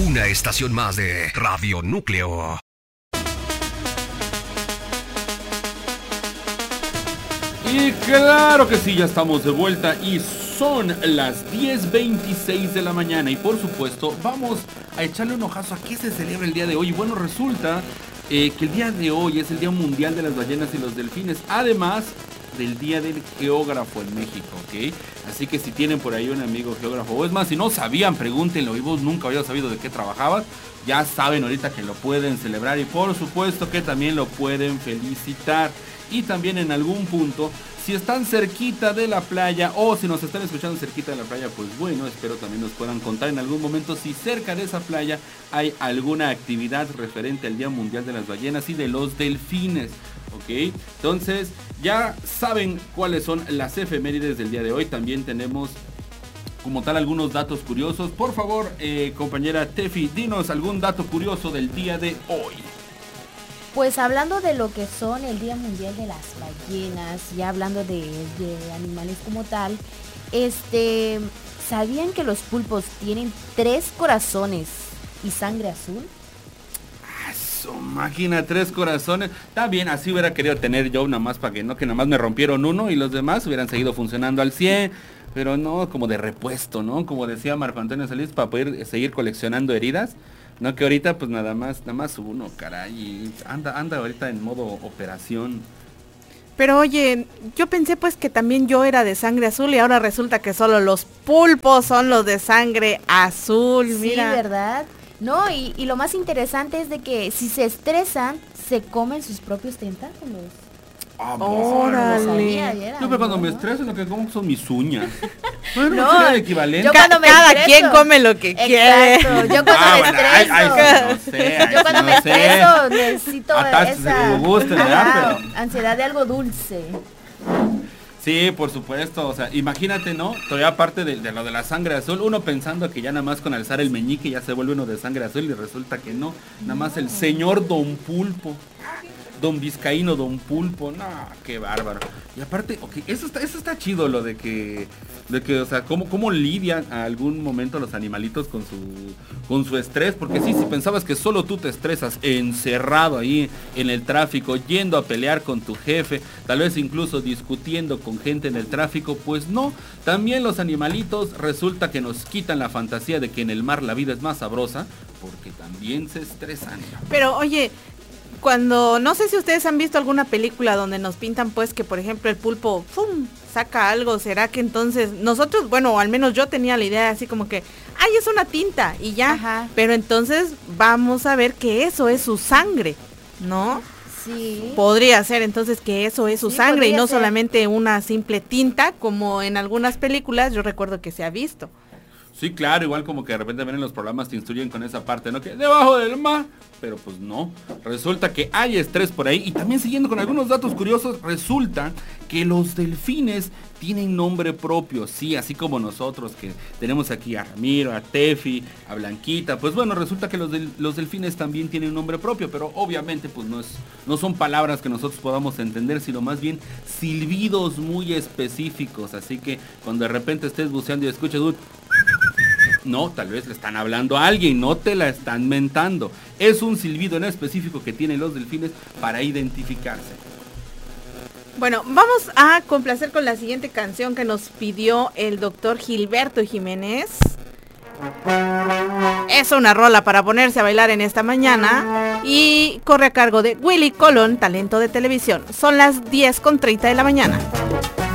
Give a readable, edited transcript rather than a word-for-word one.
Una estación más de Radio Núcleo. Y claro que sí, ya estamos de vuelta y son las 10:26 de la mañana y por supuesto vamos a echarle un ojazo a qué se celebra el día de hoy. Y bueno, resulta que el día de hoy es el Día Mundial de las Ballenas y los Delfines, además del Día del Geógrafo en México, ¿ok? Así que si tienen por ahí un amigo geógrafo, o es más, si no sabían, pregúntenlo, y vos nunca habías sabido de qué trabajabas, ya saben ahorita que lo pueden celebrar y por supuesto que también lo pueden felicitar. Y también en algún punto, si están cerquita de la playa o si nos están escuchando cerquita de la playa, pues bueno, espero también nos puedan contar en algún momento si cerca de esa playa hay alguna actividad referente al Día Mundial de las Ballenas y de los Delfines, ¿ok? Entonces, ya saben cuáles son las efemérides del día de hoy. También tenemos como tal algunos datos curiosos. Por favor, compañera Tefi, dinos algún dato curioso del día de hoy. Pues hablando de lo que son el Día Mundial de las Ballenas, ya hablando de animales como tal, ¿sabían que los pulpos tienen 3 corazones y sangre azul? Su máquina, 3 corazones. Está bien, así hubiera querido tener yo, nada más para que no, que nada más me rompieron uno y los demás hubieran seguido funcionando al 100, pero no, como de repuesto, ¿no? Como decía Marco Antonio Solís, para poder seguir coleccionando heridas. No, que ahorita pues nada más uno, caray, y anda ahorita en modo operación. Pero oye, yo pensé pues que también yo era de sangre azul y ahora resulta que solo los pulpos son los de sangre azul, mira. Sí, ¿verdad? No, y lo más interesante es de que si se estresan, se comen sus propios tentáculos. ¡Órale! Yo cuando me estreso lo que como son mis uñas. No, sería el equivalente. Yo cuando cada quien come lo que quiere. Yo cuando me estreso. Yo cuando me estreso necesito esa ansiedad de algo dulce. Sí, por supuesto, o sea, imagínate, ¿no? Todavía aparte de lo de la sangre azul, uno pensando que ya nada más con alzar el meñique ya se vuelve uno de sangre azul y resulta que no, nada más el señor Don Pulpo. Don Vizcaíno, Don Pulpo, no, qué bárbaro. Y aparte, okay, eso está chido, lo de que o sea, cómo lidian a algún momento los animalitos con su estrés, porque sí, si pensabas que solo tú te estresas encerrado ahí en el tráfico, yendo a pelear con tu jefe, tal vez incluso discutiendo con gente en el tráfico, pues no, también los animalitos resulta que nos quitan la fantasía de que en el mar la vida es más sabrosa, porque también se estresan. Pero oye, cuando, no sé si ustedes han visto alguna película donde nos pintan pues que por ejemplo el pulpo ¡fum!, saca algo, ¿será que entonces nosotros, bueno, al menos yo tenía la idea así como que, ¡ay, es una tinta! Y ya, ajá, pero entonces vamos a ver que eso es su sangre, ¿no? Sí. Podría ser entonces que eso es su sangre y no ser solamente una simple tinta como en algunas películas yo recuerdo que se ha visto. Sí, claro, igual como que de repente ven en los programas te instruyen con esa parte, ¿no? Que debajo del mar, pero pues no. Resulta que hay estrés por ahí y también siguiendo con algunos datos curiosos, resulta que los delfines tienen nombre propio, sí, así como nosotros que tenemos aquí a Ramiro, a Tefi, a Blanquita, pues bueno, resulta que los delfines también tienen nombre propio, pero obviamente pues no son palabras que nosotros podamos entender, sino más bien silbidos muy específicos, así que cuando de repente estés buceando y escuches un... No, tal vez le están hablando a alguien, no te la están mentando. Es un silbido en específico que tienen los delfines para identificarse. Bueno, vamos a complacer con la siguiente canción que nos pidió el doctor Gilberto Jiménez. Es una rola para ponerse a bailar en esta mañana y corre a cargo de Willy Colón, talento de televisión. Son las 10:30 de la mañana.